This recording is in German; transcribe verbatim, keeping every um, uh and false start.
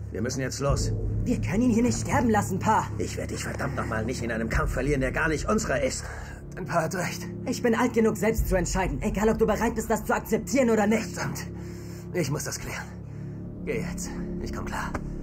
Wir müssen jetzt los. Wir können ihn hier nicht sterben lassen, Pa. Ich werde dich verdammt nochmal nicht in einem Kampf verlieren, der gar nicht unserer ist. Dein Pa hat recht. Ich bin alt genug, selbst zu entscheiden. Egal, ob du bereit bist, das zu akzeptieren oder nicht. Verdammt. Ich muss das klären. Geh jetzt. Ich komm klar.